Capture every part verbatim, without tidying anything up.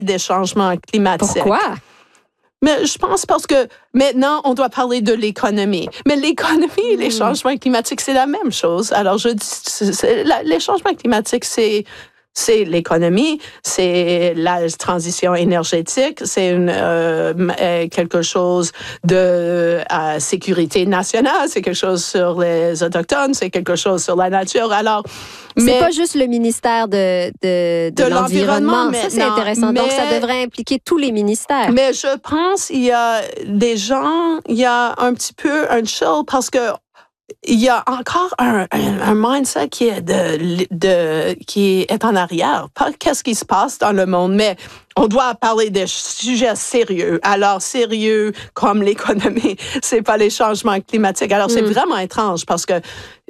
des changements climatiques. Pourquoi? Mais je pense parce que maintenant, on doit parler de l'économie. Mais l'économie et les changements climatiques, c'est la même chose. Alors, je dis, c'est, c'est, la, les changements climatiques, c'est... C'est l'économie, c'est la transition énergétique, c'est une, euh, quelque chose de euh, sécurité nationale, c'est quelque chose sur les Autochtones, c'est quelque chose sur la nature. Alors, c'est mais, pas juste le ministère de, de, de, de l'environnement. l'environnement. Ça, c'est intéressant. Mais, donc, ça devrait impliquer tous les ministères. Mais je pense qu'il y a des gens, il y a un petit peu un chill parce que il y a encore un, un, un mindset qui est de, de qui est en arrière. Pas qu'est-ce qui se passe dans le monde, mais on doit parler des sujets sérieux. Alors, sérieux comme l'économie, c'est pas les changements climatiques. Alors, c'est mm. vraiment étrange parce que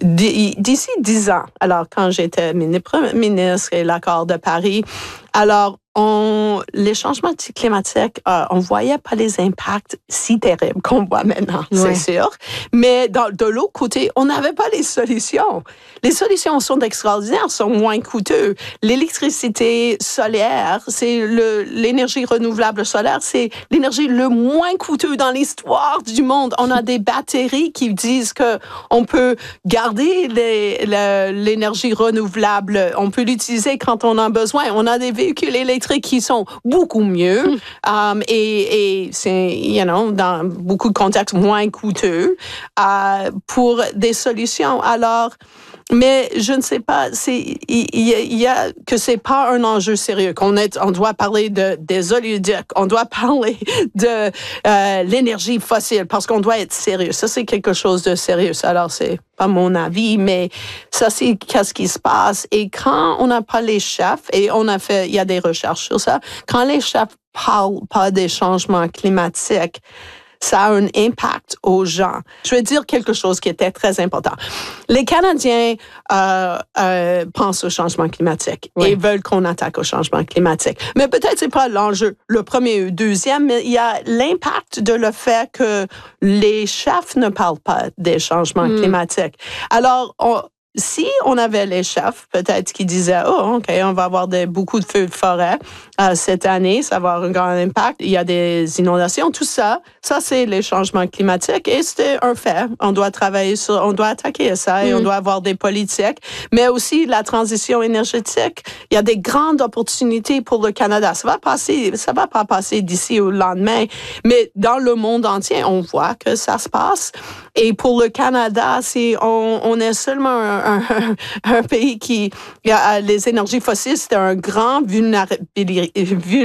d'ici dix ans, alors quand j'étais ministre et l'accord de Paris, alors, on, les changements climatiques, euh, on voyait pas les impacts si terribles qu'on voit maintenant, ouais. c'est sûr. Mais dans, de l'autre côté, on n'avait pas les solutions. Les solutions sont extraordinaires, sont moins coûteuses. L'électricité solaire, c'est le, l'énergie renouvelable solaire, c'est l'énergie le moins coûteuse dans l'histoire du monde. On a des batteries qui disent que on peut garder les, les, l'énergie renouvelable, on peut l'utiliser quand on a besoin. On a des véhicules électriques qui sont beaucoup mieux mm. um, et, et c'est, you know, dans beaucoup de contextes moins coûteux uh, pour des solutions. Alors, mais je ne sais pas, c'est, il y, y, y a que c'est pas un enjeu sérieux, qu'on est, on doit parler de, des oléoducs, on doit parler de euh, l'énergie fossile parce qu'on doit être sérieux. Ça, c'est quelque chose de sérieux. Alors, c'est pas mon avis, mais ça, c'est qu'est-ce qui se passe. Et quand on n'a pas les chefs, et on a fait, il y a des recherches sur ça, quand les chefs parlent pas des changements climatiques, ça a un impact aux gens. Je vais dire quelque chose qui était très important. Les Canadiens euh, euh, pensent au changement climatique oui. et veulent qu'on attaque au changement climatique. Mais peut-être c'est pas l'enjeu, le premier ou le deuxième, mais il y a l'impact de le fait que les chefs ne parlent pas des changements mm. climatiques. Alors, on, si on avait les chefs, peut-être qui disaient, oh, OK, on va avoir des, beaucoup de feux de forêt euh, cette année, ça va avoir un grand impact, il y a des inondations, tout ça, ça, c'est les changements climatiques et c'est un fait. On doit travailler sur, on doit attaquer ça et mm. on doit avoir des politiques, mais aussi la transition énergétique. Il y a des grandes opportunités pour le Canada. Ça va passer, ça va pas passer d'ici au lendemain, mais dans le monde entier, on voit que ça se passe. Et pour le Canada, c'est, on, on est seulement un, un, un pays qui, a les énergies fossiles, c'est un grand vulnérabilité,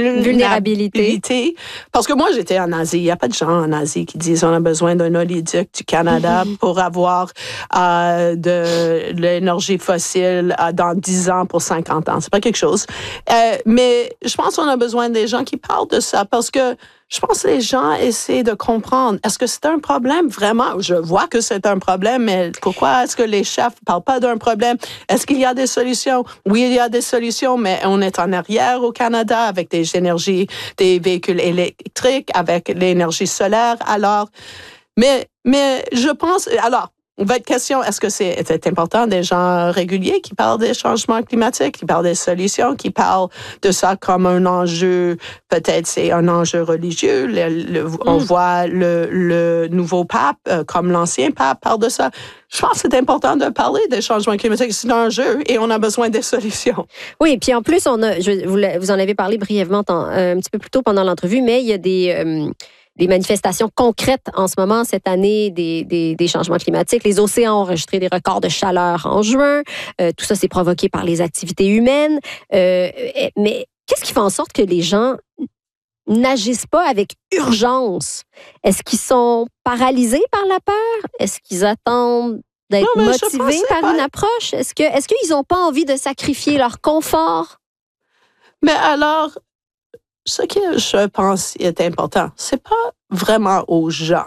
vulnérabilité. Parce que moi, j'étais en Asie. Il n'y a pas de gens en Asie qui disent on a besoin d'un oléoduc du Canada mm-hmm. pour avoir euh, de, de l'énergie fossile euh, dans dix ans pour cinquante ans. C'est pas quelque chose. Euh, mais je pense qu'on a besoin des gens qui parlent de ça parce que je pense que les gens essaient de comprendre. Est-ce que c'est un problème vraiment? Je vois que c'est un problème, mais pourquoi est-ce que les chefs ne parlent pas d'un problème? Est-ce qu'il y a des solutions? Oui, il y a des solutions, mais on est en arrière au Canada avec des énergies, des véhicules électriques, avec l'énergie solaire. Alors, mais, mais je pense, alors, votre question, est-ce que c'est, c'est important des gens réguliers qui parlent des changements climatiques, qui parlent des solutions, qui parlent de ça comme un enjeu, peut-être c'est un enjeu religieux. Le, le, mm. On voit le, le nouveau pape, euh, comme l'ancien pape, parle de ça. Je pense que c'est important de parler des changements climatiques. C'est un enjeu et on a besoin des solutions. Oui, puis en plus, on a, je, vous, vous en avez parlé brièvement tant, un petit peu plus tôt pendant l'entrevue, mais il y a des... Euh, des manifestations concrètes en ce moment, cette année, des, des, des changements climatiques. Les océans ont enregistré des records de chaleur en juin. Euh, tout ça, c'est provoqué par les activités humaines. Euh, mais qu'est-ce qui fait en sorte que les gens n'agissent pas avec urgence? Est-ce qu'ils sont paralysés par la peur? Est-ce qu'ils attendent d'être non, motivés par pas... une approche? Est-ce que, est-ce qu'ils n'ont pas envie de sacrifier leur confort? Mais alors... Ce que je pense est important, c'est pas vraiment aux gens,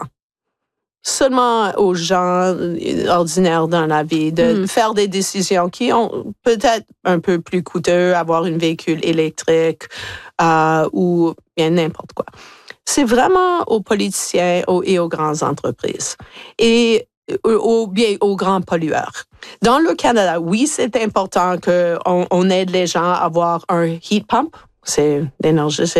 seulement aux gens ordinaires dans la vie, de mm. faire des décisions qui ont peut-être un peu plus coûteux, avoir un véhicule électrique euh, ou bien n'importe quoi. C'est vraiment aux politiciens et aux grandes entreprises et aux, bien aux grands pollueurs. Dans le Canada, oui, c'est important qu'on on aide les gens à avoir un heat pump. c'est l'énergie,